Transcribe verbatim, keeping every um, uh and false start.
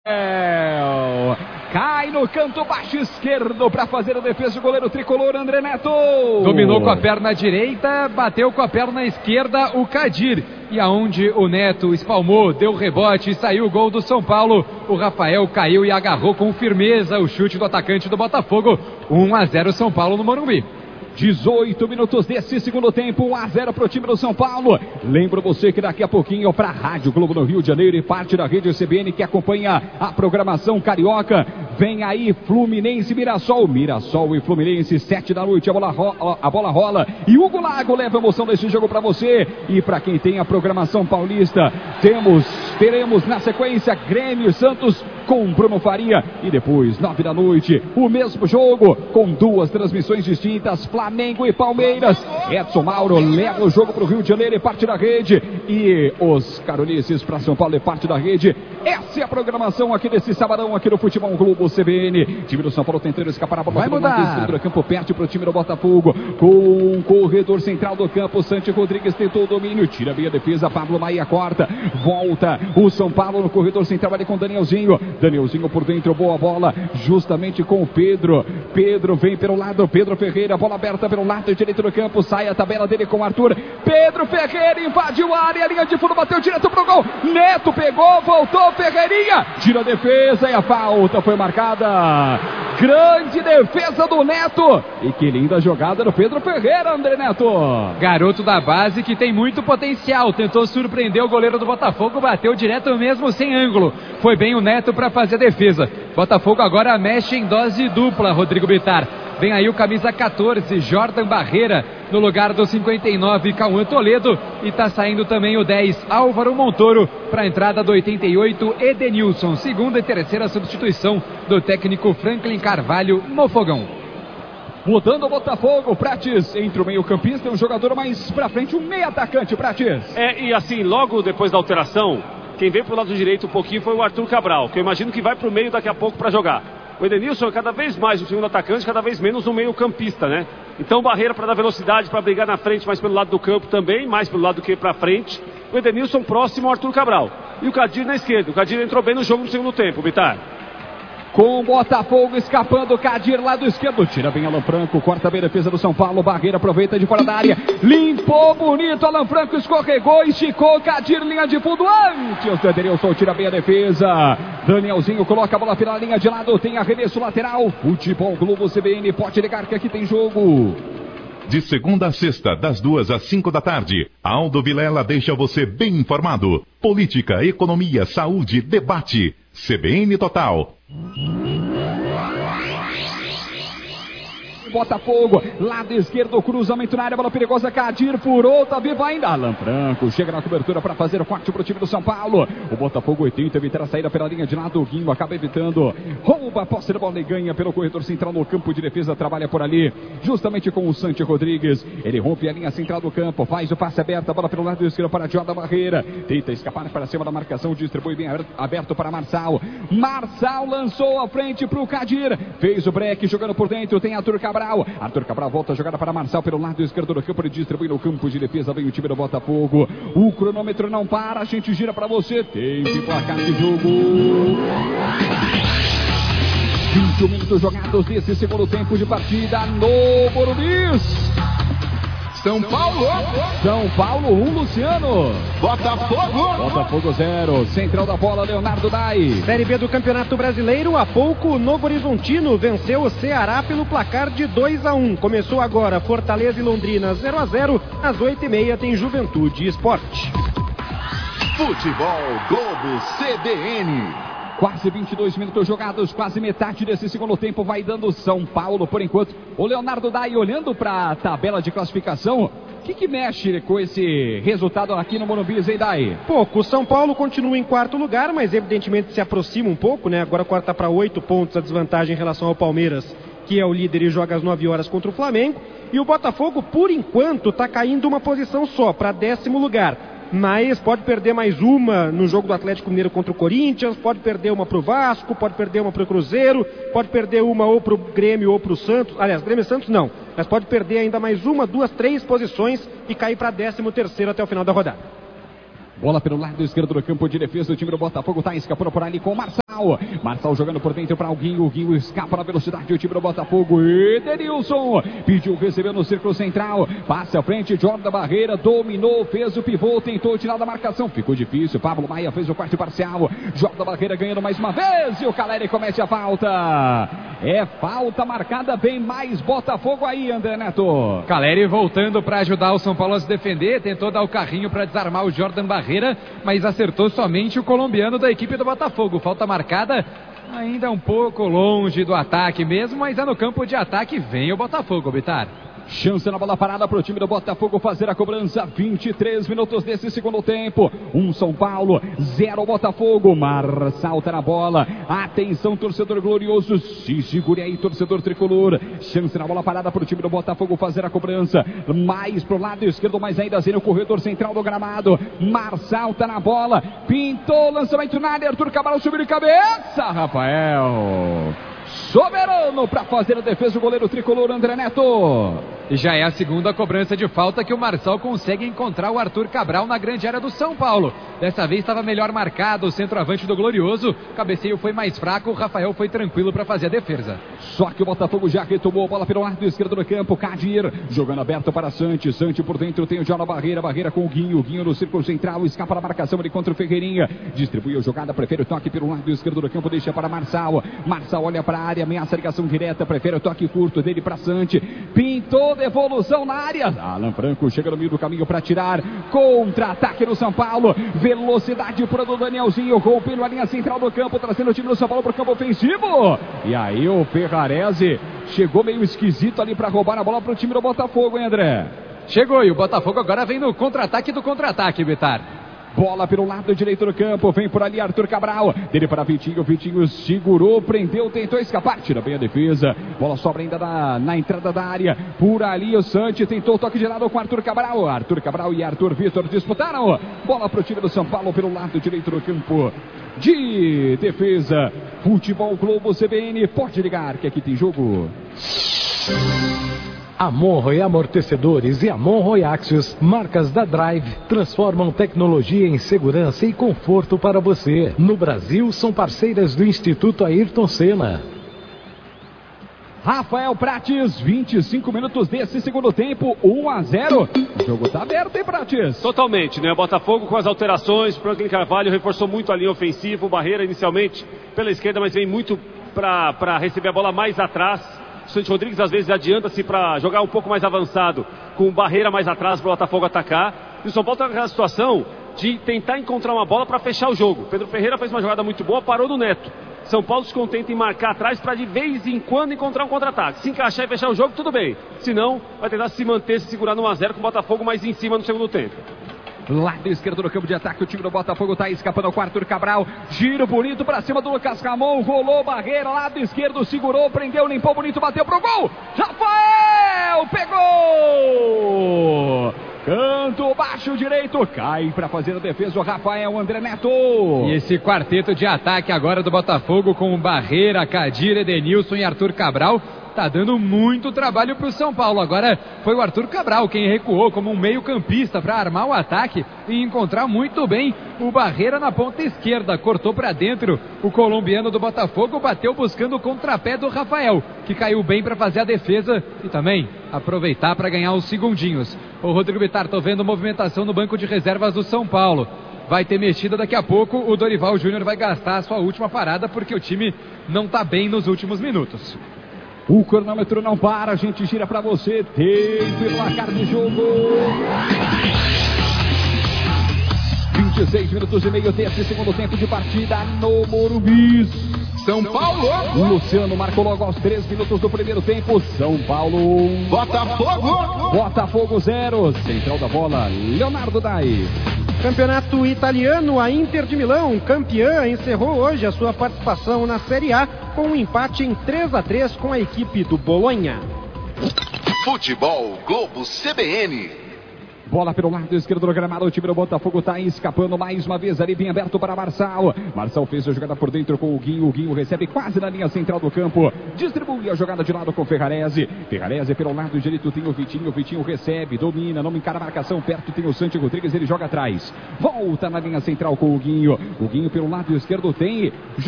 Cai no canto baixo esquerdo para fazer a defesa do goleiro tricolor André Neto. Dominou com a perna direita, bateu com a perna esquerda o Kadir. E aonde o Neto espalmou, deu rebote e saiu o gol do São Paulo. O Rafael caiu e agarrou com firmeza o chute do atacante do Botafogo. um a zero São Paulo no Morumbi. dezoito minutos desse segundo tempo, um a zero para o time do São Paulo. Lembro você que daqui a pouquinho para a Rádio Globo no Rio de Janeiro e parte da rede C B N que acompanha a programação carioca, vem aí Fluminense Mirassol, Mirassol e Fluminense, sete da noite, a bola, rola, a bola rola e Hugo Lago leva a emoção desse jogo para você. E para quem tem a programação paulista, temos, teremos na sequência Grêmio Santos com Bruno Faria e depois, nove da noite, o mesmo jogo com duas transmissões distintas, Flamengo e Palmeiras. Edson Mauro leva o jogo para o Rio de Janeiro e parte da rede, e os Carolices para São Paulo e parte da rede. Essa é a programação aqui desse sabadão aqui no Futebol Globo C B N. Time do São Paulo tentando escapar a bola, vai mudar do campo, perde para o time do Botafogo com o corredor central do campo. Santi Rodrigues tentou o domínio, tira bem a defesa, Pablo Maia corta, volta o São Paulo no corredor central ali com Danielzinho. Danielzinho por dentro, boa bola, justamente com o Pedro. Pedro vem pelo lado, Pedro Ferreira, bola aberta pelo lado direito do campo, sai a tabela dele com o Arthur. Pedro Ferreira invadiu a área, a linha de fundo, bateu direto pro gol. Neto pegou, voltou, Ferreirinha, tira a defesa e a falta foi marcada. Grande defesa do Neto. E que linda jogada do Pedro Ferreira, André Neto. Garoto da base que tem muito potencial. Tentou surpreender o goleiro do Botafogo, bateu direto mesmo sem ângulo. Foi bem o Neto para fazer a defesa. Botafogo agora mexe em dose dupla, Rodrigo Bitar. Vem aí o camisa catorze, Jordan Barreira, no lugar do cinquenta e nove, Cauã Toledo. E tá saindo também o dez, Álvaro Montoro, para a entrada do oitenta e oito, Edenilson. Segunda e terceira substituição do técnico Franklin Carvalho no fogão. Mudando o Botafogo, Prates entre o meio campista e um jogador mais pra frente, um meio atacante, Prates. É, e assim, logo depois da alteração, quem veio pro lado direito um pouquinho foi o Arthur Cabral, que eu imagino que vai pro meio daqui a pouco para jogar. O Edenilson é cada vez mais o segundo atacante, cada vez menos o meio campista, né? Então Barreira para dar velocidade, para brigar na frente, mais pelo lado do campo também, mais pelo lado do que para frente. O Edenilson próximo ao Arthur Cabral. E o Kadir na esquerda. O Kadir entrou bem no jogo no segundo tempo, Bitar. Com o Botafogo escapando, Kadir lado esquerdo, tira bem Alan Franco, corta bem a defesa do São Paulo, Barreira aproveita de fora da área, limpou bonito, Alan Franco escorregou, esticou, Kadir linha de fundo, antes do Edenilson, tira bem a defesa, Danielzinho coloca a bola pela linha de lado, tem arremesso lateral. Futebol Globo C B N, pode ligar que aqui tem jogo. De segunda a sexta, das duas às cinco da tarde, Aldo Vilela deixa você bem informado. Política, economia, saúde, debate. C B N Total. Botafogo, lado esquerdo, cruzamento na área, bola perigosa, Kadir furou, tá vivo ainda, Alan Franco chega na cobertura para fazer o corte pro time do São Paulo. O Botafogo oitenta, evitar a saída pela linha de lado, o Guinho acaba evitando, rouba a posse da bola e ganha pelo corredor central no campo de defesa, trabalha por ali, justamente com o Santi Rodrigues, ele rompe a linha central do campo, faz o passe aberto, a bola pelo lado esquerdo para Jordan Barreira, tenta escapar para cima da marcação, distribui bem aberto para Marçal, Marçal lançou a frente pro Kadir, fez o break, jogando por dentro, tem Arthur Cabral, Arthur Cabral volta a jogada para Marçal pelo lado esquerdo do campo, ele distribui no campo de defesa, vem o time do Botafogo, o cronômetro não para, a gente gira para você, tempo e placar de jogo. vinte e um minutos jogados desse segundo tempo de partida no Morumbi. São Paulo, São Paulo um, Luciano. Botafogo, Botafogo zero, central da bola, Leonardo Dai. Série B do Campeonato Brasileiro, há pouco o Novo Horizontino venceu o Ceará pelo placar de dois a um. Começou agora Fortaleza e Londrina zero a zero, às oito e meia tem Juventude e Sport. Futebol Globo C B N. Quase vinte e dois minutos jogados, quase metade desse segundo tempo vai dando São Paulo por enquanto. O Leonardo Dai olhando para a tabela de classificação, o que que mexe com esse resultado aqui no Morumbi, hein, Dai? Pouco, o São Paulo continua em quarto lugar, mas evidentemente se aproxima um pouco, né? Agora corta para oito pontos a desvantagem em relação ao Palmeiras, que é o líder e joga às nove horas contra o Flamengo. E o Botafogo, por enquanto, está caindo uma posição só, para décimo lugar. Mas pode perder mais uma no jogo do Atlético Mineiro contra o Corinthians, pode perder uma pro Vasco, pode perder uma pro Cruzeiro, pode perder uma ou pro Grêmio ou pro Santos, aliás, Grêmio e Santos não, mas pode perder ainda mais uma, duas, três posições e cair para décimo terceiro até o final da rodada. Bola pelo lado esquerdo do campo de defesa, o time do Botafogo tá escapando por ali com o Marçal. Marçal jogando por dentro para o Guinho. O Guinho escapa na velocidade. O time do Botafogo. Edenilson pediu, recebeu no círculo central. Passa à frente. Jordan Barreira dominou, fez o pivô, tentou tirar da marcação. Ficou difícil. Pablo Maia fez o corte parcial. Jordan Barreira ganhando mais uma vez. E o Caleri comete a falta. É falta marcada. Bem mais Botafogo aí, André Neto. Caleri voltando para ajudar o São Paulo a se defender. Tentou dar o carrinho para desarmar o Jordan Barreira, mas acertou somente o colombiano da equipe do Botafogo. Falta marcada, ainda um pouco longe do ataque mesmo, mas é no campo de ataque. Vem o Botafogo, Bitar. Chance na bola parada para o time do Botafogo fazer a cobrança. vinte e três minutos desse segundo tempo. Um São Paulo, zero Botafogo. Marçal tá na bola. Atenção, torcedor glorioso. Se segure aí, torcedor tricolor. Chance na bola parada para o time do Botafogo fazer a cobrança. Mais pro lado esquerdo, mais ainda assim no corredor central do gramado. Marçal tá na bola. Pintou, lançamento na área. Arthur Cabral subiu de cabeça. Rafael. Soberano para fazer a defesa, o goleiro tricolor André Neto. E já é a segunda cobrança de falta que o Marçal consegue encontrar o Arthur Cabral na grande área do São Paulo. Dessa vez estava melhor marcado o centroavante do Glorioso. O cabeceio foi mais fraco, o Rafael foi tranquilo para fazer a defesa. Só que o Botafogo já retomou a bola pelo lado esquerdo do campo. Cadir jogando aberto para Santos. Santos por dentro tem o Jordan Barreira. Barreira com o Guinho. Guinho no círculo central. Escapa da marcação ali contra o Ferreirinha. Distribui a jogada. Prefere o toque pelo lado esquerdo do campo. Deixa para Marçal. Marçal olha para a área. Ameaça a ligação direta. Prefere o toque curto dele para Santos. Pintou devolução na área. Alan Franco chega no meio do caminho para tirar. Contra-ataque no São Paulo. Velocidade para o Danielzinho. Rompendo a linha central do campo. Trazendo o time do São Paulo para o campo ofensivo. E aí o Ferrarese chegou meio esquisito ali para roubar a bola para o time do Botafogo, hein, André? Chegou e o Botafogo agora vem no contra-ataque do contra-ataque, Bitar. Bola pelo lado direito do campo, vem por ali Arthur Cabral, dele para Vitinho, Vitinho segurou, prendeu, tentou escapar, tira bem a defesa, bola sobra ainda na, na entrada da área, por ali o Santos tentou o toque de lado com Arthur Cabral, Arthur Cabral e Arthur Vitor disputaram, bola para o time do São Paulo pelo lado direito do campo, de defesa, Futebol Globo C B N, pode ligar que aqui tem jogo. Amonroe Amortecedores e Amonroe Axios, marcas da Drive, transformam tecnologia em segurança e conforto para você. No Brasil, são parceiras do Instituto Ayrton Senna. Rafael Prates, vinte e cinco minutos desse segundo tempo, um a zero. O jogo tá aberto, hein, Prates? Totalmente, né? O Botafogo com as alterações, Franklin Carvalho reforçou muito a linha ofensiva, o Barreira inicialmente pela esquerda, mas vem muito para receber a bola mais atrás. O Santos Rodrigues às vezes adianta-se para jogar um pouco mais avançado, com Barreira mais atrás para o Botafogo atacar. E o São Paulo está naquela situação de tentar encontrar uma bola para fechar o jogo. Pedro Ferreira fez uma jogada muito boa, parou no Neto. São Paulo se contenta em marcar atrás para de vez em quando encontrar um contra-ataque. Se encaixar e fechar o jogo, tudo bem. Se não, vai tentar se manter, se segurar no um a zero com o Botafogo mais em cima no segundo tempo. Lado esquerdo do campo de ataque, o time do Botafogo tá escapando com o Arthur Cabral. Giro bonito pra cima do Lucas Ramon. Rolou Barreira, lado esquerdo, segurou, prendeu, limpou bonito, bateu pro gol. Rafael pegou! Canto baixo direito, cai para fazer a defesa o Rafael André Neto. E esse quarteto de ataque agora do Botafogo com Barreira, Cadir, Edenilson e Arthur Cabral tá dando muito trabalho pro São Paulo. Agora foi o Arthur Cabral quem recuou como um meio campista para armar o ataque e encontrar muito bem o Barreira na ponta esquerda. Cortou para dentro, o colombiano do Botafogo bateu buscando o contrapé do Rafael, que caiu bem para fazer a defesa e também aproveitar para ganhar os segundinhos. O Rodrigo Bitar, tô vendo movimentação no banco de reservas do São Paulo. Vai ter mexida daqui a pouco, o Dorival Júnior vai gastar a sua última parada porque o time não tá bem nos últimos minutos. O cronômetro não para, a gente gira pra você. Tempo e placar de jogo. vinte e seis minutos e meio desse segundo tempo de partida no Morumbi. São Paulo. Luciano marcou logo aos três minutos do primeiro tempo. São Paulo um. Botafogo. Botafogo zero. Central da bola, Leonardo Dai. Campeonato italiano, a Inter de Milão, campeã, encerrou hoje a sua participação na Série A com um empate em três a três com a equipe do Bolonha. Futebol Globo C B N. Bola pelo lado esquerdo do gramado, o time do Botafogo está escapando mais uma vez ali, bem aberto para Marçal. Marçal fez a jogada por dentro com o Guinho, o Guinho recebe quase na linha central do campo, distribui a jogada de lado com o Ferrarese. Ferrarese pelo lado direito tem o Vitinho, o Vitinho recebe, domina, não encara a marcação, perto tem o Santos Rodrigues, ele joga atrás. Volta na linha central com o Guinho, o Guinho pelo lado esquerdo tem